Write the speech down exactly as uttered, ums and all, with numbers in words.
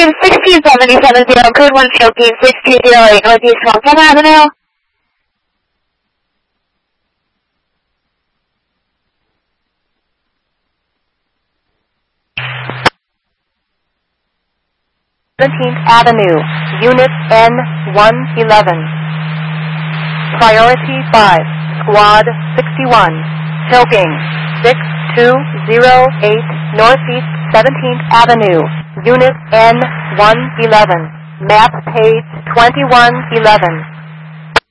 Team sixteen seventy seven zero, code one field team six two zero eight, Northeast Montana Avenue. seventeenth Avenue, Unit N one eleven. Priority five, Squad sixty-one, Hilking six two zero eight, Northeast seventeenth Avenue, Unit N one eleven. Map page twenty-one eleven.